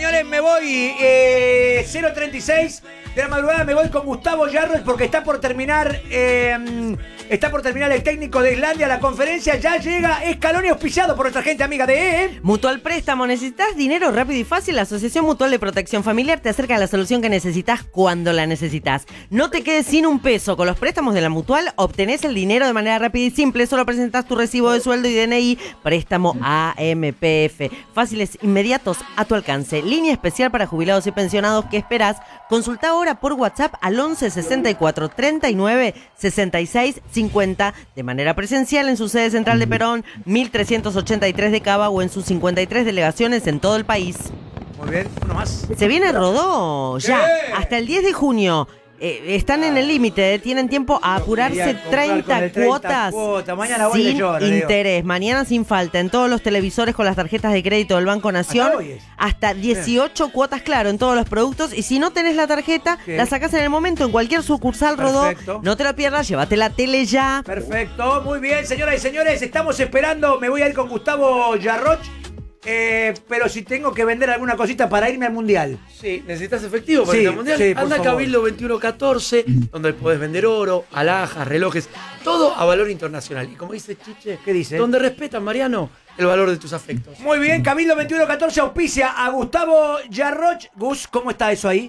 señores, me voy 0:36 de la madrugada, me voy con Gustavo Yarros porque está por terminar el técnico de Islandia. La conferencia ya llega Scaloni, auspiciado por nuestra gente amiga de Mutual Préstamo. ¿Necesitas dinero rápido y fácil? La Asociación Mutual de Protección Familiar te acerca a la solución que necesitas cuando la necesitas. No te quedes sin un peso. Con los préstamos de la Mutual obtenés el dinero de manera rápida y simple. Solo presentás tu recibo de sueldo y DNI. Préstamo AMPF. Fáciles, inmediatos, a tu alcance. Línea especial para jubilados y pensionados. ¿Qué esperás? Consulta ahora por WhatsApp al 11 64 39 66 50 de manera presencial en su sede central de Perón, 1383 de Cava o en sus 53 delegaciones en todo el país. Muy bien, uno más. Se viene Rodó ya, hasta el 10 de junio. Están en el límite, tienen tiempo a apurarse. 30 cuotas Mañana voy sin lloro, interés, mañana sin falta, en todos los televisores con las tarjetas de crédito del Banco Nación, hasta 18 cuotas, claro, en todos los productos. Y si no tenés la tarjeta, la sacás en el momento en cualquier sucursal. Rodó. No te lo pierdas, llévate la tele ya. Perfecto, muy bien, señoras y señores, estamos esperando. Me voy a ir con Gustavo Yarroch. Pero si tengo que vender alguna cosita para irme al Mundial. Sí, necesitas efectivo para ir al Mundial. Anda a Cabildo 2114, donde podés vender oro, alhajas, relojes, todo a valor internacional. Y como dice Chiche, ¿qué dice? Donde respetan, Mariano, el valor de tus afectos. Muy bien, Cabildo 2114 auspicia a Gustavo Yarroch. Gus, ¿cómo está eso ahí?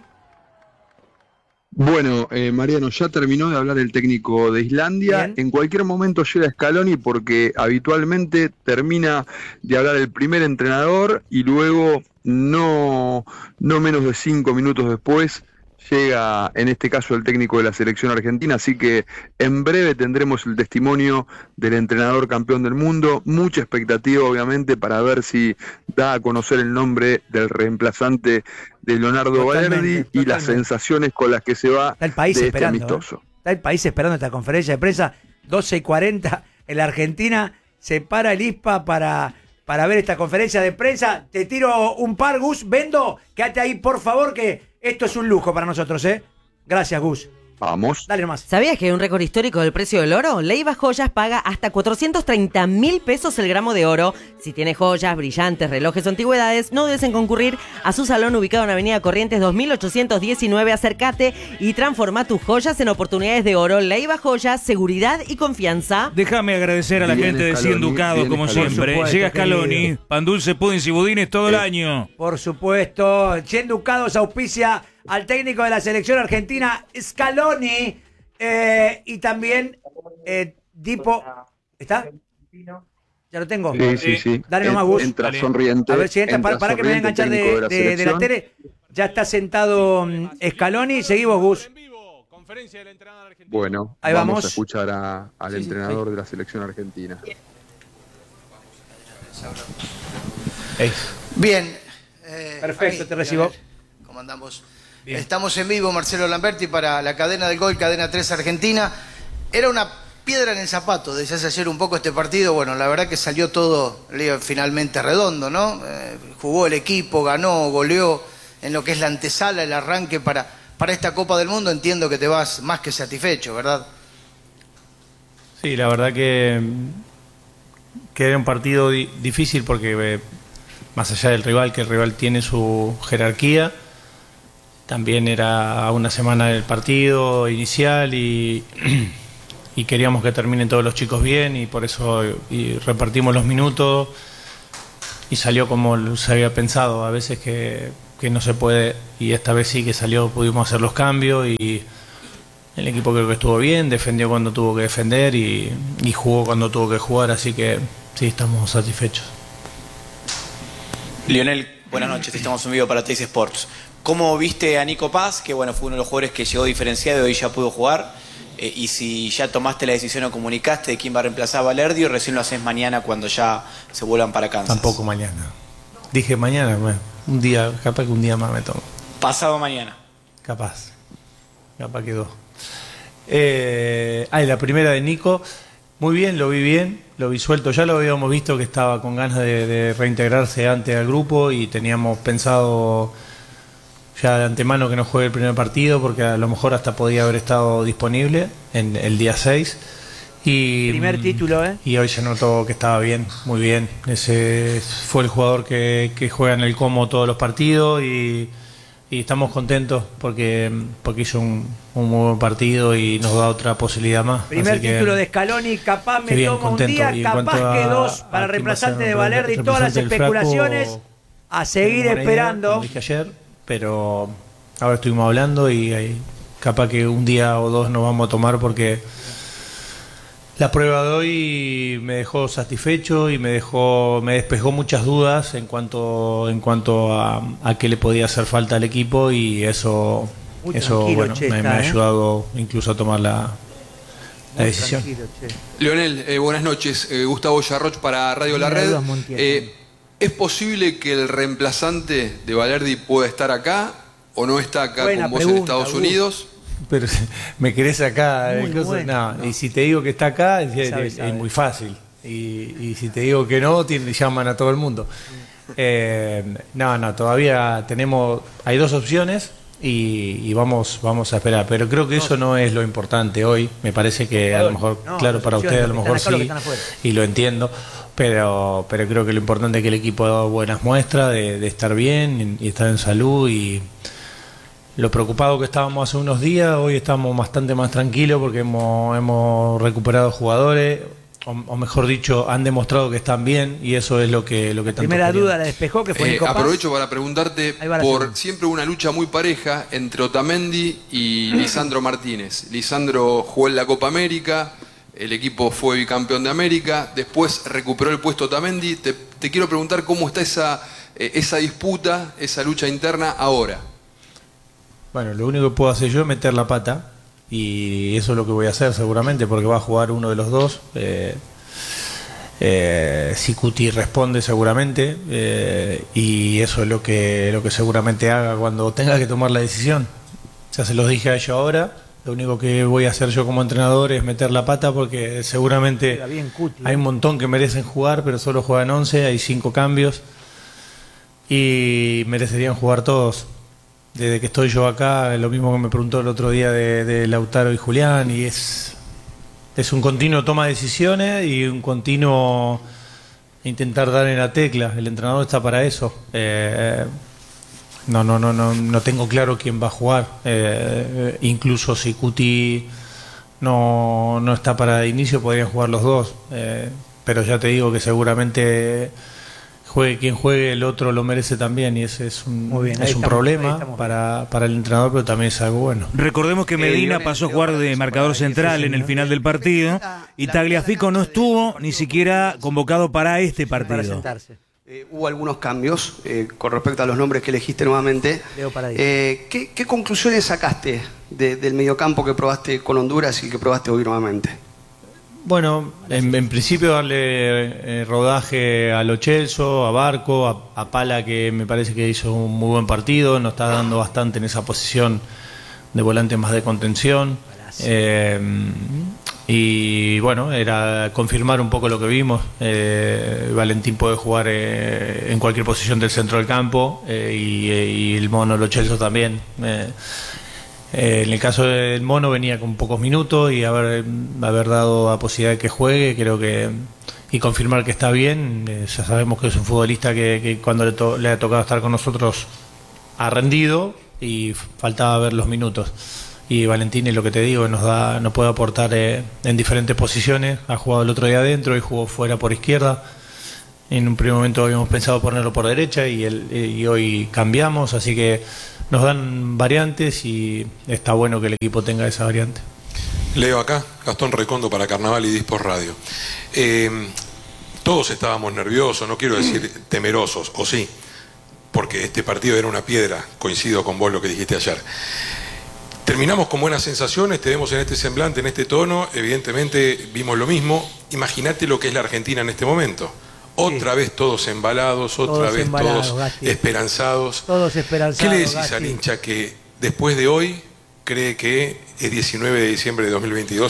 Bueno, Mariano, ya terminó de hablar el técnico de Islandia. Bien. En cualquier momento llega Scaloni porque habitualmente termina de hablar el primer entrenador y luego no menos de 5 minutos después llega, en este caso, el técnico de la selección argentina, así que en breve tendremos el testimonio del entrenador campeón del mundo. Mucha expectativa, obviamente, para ver si da a conocer el nombre del reemplazante de Leonardo Valerdi y las sensaciones con las que se va el país de esperando, este amistoso. Está el país esperando esta conferencia de prensa, 12:40 en la Argentina. Se para el ISPA para ver esta conferencia de prensa. Te tiro un par, Gus. Vendo, quédate ahí, por favor, que esto es un lujo para nosotros, ¿eh? Gracias, Gus. Vamos. Dale nomás. ¿Sabías que hay un récord histórico del precio del oro? Leiva Joyas paga hasta 430.000 pesos el gramo de oro. Si tienes joyas, brillantes, relojes o antigüedades, no dudes en concurrir a su salón ubicado en Avenida Corrientes 2819. Acércate y transforma tus joyas en oportunidades de oro. Leiva Joyas, seguridad y confianza. Déjame agradecer a la gente de 100 Ducados, como siempre. Llega Scaloni, pan dulce, puddings y budines todo el año. Por supuesto, 100 Ducados auspicia al técnico de la selección argentina, Scaloni, y también Dipo. ¿Está? Ya lo tengo. Sí. Dale nomás, Gus. Entra sonriente. A ver si entra, para que me voy a enganchar de la tele. Ya está sentado Scaloni. Seguimos, Gus. Bueno, ahí vamos a escuchar al entrenador de la selección argentina. Bien. Perfecto, ahí, te recibo. ¿Cómo andamos? Bien. Estamos en vivo, Marcelo Lamberti, para la cadena del gol, cadena 3 Argentina. Era una piedra en el zapato, decías ayer un poco este partido. Bueno, la verdad que salió todo finalmente redondo, ¿no? Jugó el equipo, ganó, goleó en lo que es la antesala, el arranque para esta Copa del Mundo. Entiendo que te vas más que satisfecho, ¿verdad? Sí, la verdad que era un partido difícil porque más allá del rival, que el rival tiene su jerarquía, también era a una semana del partido inicial y queríamos que terminen todos los chicos bien y por eso repartimos los minutos y salió como se había pensado. A veces que no se puede y esta vez sí que salió, pudimos hacer los cambios y el equipo creo que estuvo bien, defendió cuando tuvo que defender y jugó cuando tuvo que jugar, así que sí, estamos satisfechos. Lionel, buenas noches, estamos en vivo para Teis Sports. ¿Cómo viste a Nico Paz, que bueno, fue uno de los jugadores que llegó diferenciado y hoy ya pudo jugar? Y si ya tomaste la decisión o comunicaste de quién va a reemplazar a Valerdi o recién lo haces mañana cuando ya se vuelvan para Kansas. Tampoco mañana. Dije mañana, bueno, un día, capaz que un día más me tomo. Pasado mañana. Capaz quedó. La primera de Nico, muy bien, lo vi suelto, ya lo habíamos visto que estaba con ganas de reintegrarse antes al grupo y teníamos pensado ya de antemano que no juegue el primer partido porque a lo mejor hasta podía haber estado disponible en el día 6 Primer título, ¿eh? Y hoy se notó que estaba bien, muy bien. Ese fue el jugador que juega en el Como todos los partidos y estamos contentos porque hizo un muy buen partido y nos da otra posibilidad más. Primer título de Scaloni, capaz me tomo un día, capaz que dos para reemplazante de Valerdi y todas las especulaciones. Flaco, a seguir esperando. Como dije ayer, pero ahora estuvimos hablando y capaz que un día o dos nos vamos a tomar porque la prueba de hoy me dejó satisfecho y me despejó muchas dudas en cuanto a qué le podía hacer falta al equipo y eso bueno, me ha ayudado incluso a tomar la decisión. Leonel, buenas noches. Gustavo Yarroch para Radio La Red. ¿Es posible que el reemplazante de Valerdi pueda estar acá o no está acá con vos en Estados Unidos? Pero me querés acá, no, y si te digo que está acá es muy fácil y si te digo que no, llaman a todo el mundo. No, todavía hay dos opciones y vamos a esperar, pero creo que eso no es lo importante hoy. Me parece que a lo mejor, claro, para ustedes a lo mejor sí, y lo entiendo, pero creo que lo importante es que el equipo da buenas muestras de estar bien y estar en salud. Y lo preocupado que estábamos hace unos días, hoy estamos bastante más tranquilos porque hemos recuperado jugadores, o mejor dicho, han demostrado que están bien y eso es lo que tanto primera querían. Duda la despejó, que fue Nico Paz. Aprovecho para preguntarte por siempre una lucha muy pareja entre Otamendi y Lisandro Martínez. Lisandro jugó en la Copa América, el equipo fue bicampeón de América, después recuperó el puesto Otamendi. Te quiero preguntar cómo está esa disputa, esa lucha interna ahora. Bueno, lo único que puedo hacer yo es meter la pata y eso es lo que voy a hacer seguramente porque va a jugar uno de los dos. Si Cuti responde seguramente y eso es lo que seguramente haga cuando tenga que tomar la decisión. Ya se los dije a ellos ahora, lo único que voy a hacer yo como entrenador es meter la pata porque seguramente hay un montón que merecen jugar pero solo juegan 11, hay 5 cambios y merecerían jugar todos. Desde que estoy yo acá, lo mismo que me preguntó el otro día de Lautaro y Julián, y es un continuo toma de decisiones y un continuo intentar dar en la tecla. El entrenador está para eso. No tengo claro quién va a jugar. Incluso si Cuti no está para de inicio, podrían jugar los dos. Pero ya te digo que seguramente juegue quien juegue, el otro lo merece también y ese es un problema para el entrenador, pero también es algo bueno. Recordemos que Medina pasó a jugar de marcador central en el final del partido y Tagliafico no estuvo ni siquiera convocado para este partido. Hubo algunos cambios con respecto a los nombres que elegiste nuevamente. ¿Qué conclusiones sacaste del mediocampo que probaste con Honduras y que probaste hoy nuevamente? Bueno, en principio darle rodaje a Lo Celso, a Barco, a Pala, que me parece que hizo un muy buen partido, nos está dando bastante en esa posición de volante más de contención. Y bueno, era confirmar un poco lo que vimos. Valentín puede jugar en cualquier posición del centro del campo y el mono Lo Celso también. En el caso del mono venía con pocos minutos y haber dado la posibilidad de que juegue, creo que, y confirmar que está bien. Ya sabemos que es un futbolista que cuando le ha tocado estar con nosotros ha rendido y faltaba ver los minutos. Y Valentín, es lo que te digo, nos puede aportar en diferentes posiciones. Ha jugado el otro día adentro y jugó fuera por izquierda. En un primer momento habíamos pensado ponerlo por derecha y hoy cambiamos, así que nos dan variantes y está bueno que el equipo tenga esa variante. Leo acá, Gastón Recondo para Carnaval y Dispos Radio. Todos estábamos nerviosos, no quiero decir temerosos, o sí, porque este partido era una piedra, coincido con vos lo que dijiste ayer. Terminamos con buenas sensaciones, te vemos en este semblante, en este tono, evidentemente vimos lo mismo. Imagínate lo que es la Argentina en este momento. Otra vez todos embalados, todos esperanzados. Todos esperanzados. ¿Qué le decís al hincha que después de hoy cree que es 19 de diciembre de 2022